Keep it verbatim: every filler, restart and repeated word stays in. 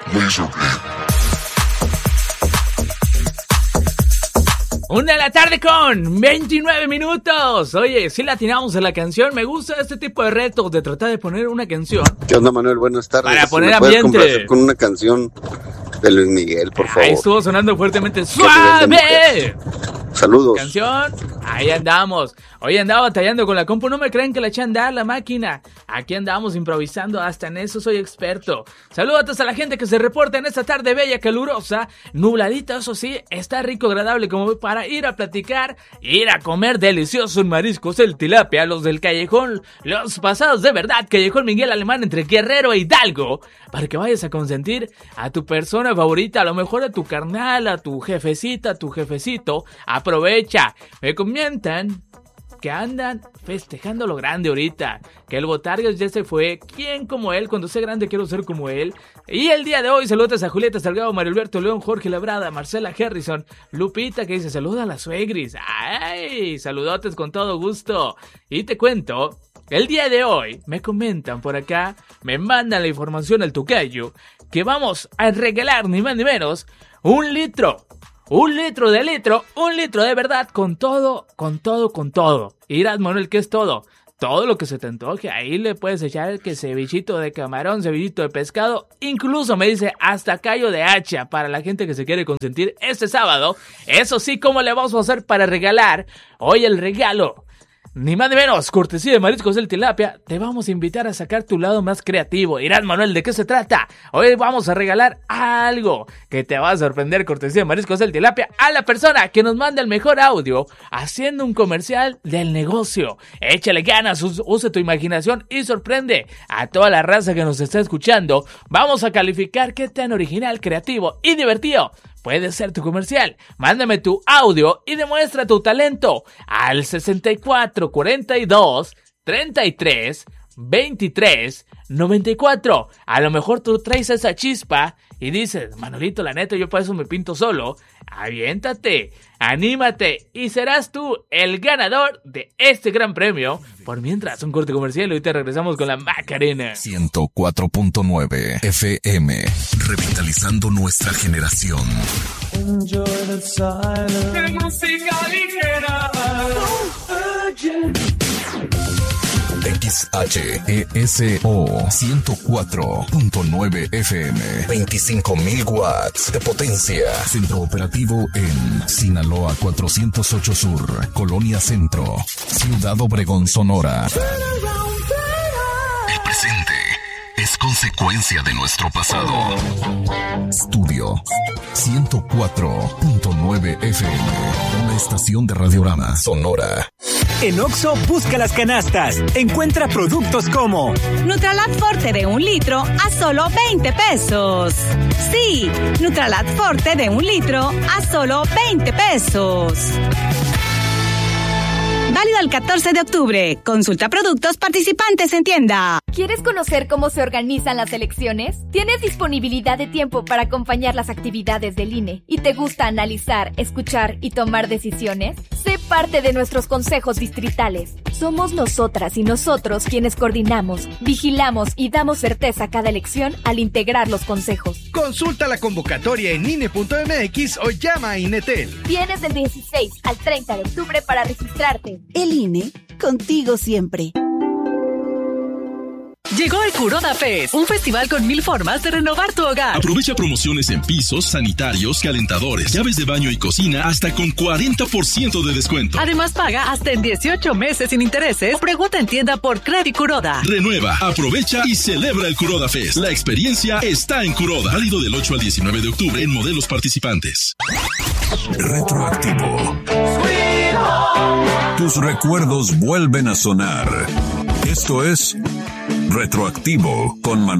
Una de la tarde con veintinueve minutos. Oye, si latinamos en la canción. Me gusta este tipo de retos de tratar de poner una canción. ¿Qué onda, Manuel? Buenas tardes. Para poner ¿Me ambiente. puedes con una canción de Luis Miguel, por favor? Ahí estuvo sonando fuertemente. ¡Suave! Saludos. Canción, ahí andamos. Hoy andaba batallando con la compu, no me creen que la eché a andar la máquina. Aquí andamos improvisando, hasta en eso soy experto. Saludos a la gente que se reporta en esta tarde bella, calurosa, nubladita, eso sí, está rico, agradable como para ir a platicar, ir a comer deliciosos mariscos, el tilapia, los del callejón, los pasados de verdad, callejón Miguel Alemán entre Guerrero e Hidalgo, para que vayas a consentir a tu persona favorita, a lo mejor a tu carnal, a tu jefecita, a tu jefecito. Aprovecha, me comentan que andan festejando lo grande ahorita, que el Botargas ya se fue. ¿Quién como él? Cuando sea grande quiero ser como él. Y el día de hoy saludos a Julieta Salgado, Mario Alberto León, Jorge Labrada, Marcela Harrison, Lupita que dice saluda a las suegris. ¡Ay! Saludotes con todo gusto. Y te cuento, el día de hoy me comentan por acá, me mandan la información al tocayo, que vamos a regalar ni más ni menos un litro. Un litro de litro, un litro de verdad, con todo, con todo, con todo. Irás, Manuel, ¿qué es todo? Todo lo que se te antoje, ahí le puedes echar que cevichito de camarón, cevichito de pescado, incluso me dice hasta callo de hacha para la gente que se quiere consentir este sábado. Eso sí, ¿cómo le vamos a hacer para regalar hoy el regalo? Ni más ni menos, cortesía de Mariscos del Tilapia, te vamos a invitar a sacar tu lado más creativo. Irán, Manuel, ¿de qué se trata? Hoy vamos a regalar algo que te va a sorprender, cortesía de Mariscos del Tilapia, a la persona que nos manda el mejor audio haciendo un comercial del negocio. Échale ganas, use tu imaginación y sorprende a toda la raza que nos está escuchando. Vamos a calificar qué tan original, creativo y divertido puede ser tu comercial. Mándame tu audio y demuestra tu talento al sesenta y cuatro, cuarenta y dos, treinta y tres, veintitrés, noventa y cuatro. A lo mejor tú traes esa chispa y dices, Manolito, la neta, yo para eso me pinto solo. Aviéntate, anímate y serás tú el ganador de este gran premio. Por mientras, un corte comercial y ahorita regresamos con la Macarena. ciento cuatro punto nueve F M, revitalizando nuestra generación. Enjoy the silence. De música ligera. X H E S O ciento cuatro punto nueve F M, veinticinco mil watts de potencia. Centro operativo en Sinaloa cuatrocientos ocho Sur, Colonia Centro, Ciudad Obregón, Sonora. El presente es consecuencia de nuestro pasado. Estudio ciento cuatro punto nueve F M, una estación de Radiorama Sonora. En Oxxo, busca las canastas. Encuentra productos como Nutralat Forte de un litro a solo veinte pesos. Sí, Nutralat Forte de un litro a solo veinte pesos. Válido el catorce de octubre. Consulta productos participantes en tienda. ¿Quieres conocer cómo se organizan las elecciones? ¿Tienes disponibilidad de tiempo para acompañar las actividades del I N E? ¿Y te gusta analizar, escuchar y tomar decisiones? Sé parte de nuestros consejos distritales. Somos nosotras y nosotros quienes coordinamos, vigilamos y damos certeza a cada elección al integrar los consejos. Consulta la convocatoria en I N E punto M X o llama a INETEL. Tienes del dieciséis al treinta de octubre para registrarte. El I N E, contigo siempre. Llegó el Kuroda Fest, un festival con mil formas de renovar tu hogar. Aprovecha promociones en pisos, sanitarios, calentadores, llaves de baño y cocina hasta con cuarenta por ciento de descuento. Además, paga hasta en dieciocho meses sin intereses o pregunta en tienda por Credit Kuroda. Renueva, aprovecha y celebra el Kuroda Fest. La experiencia está en Kuroda. Válido del ocho al diecinueve de octubre en modelos participantes. Retroactivo. Tus recuerdos vuelven a sonar. Esto es Retroactivo con Manuel.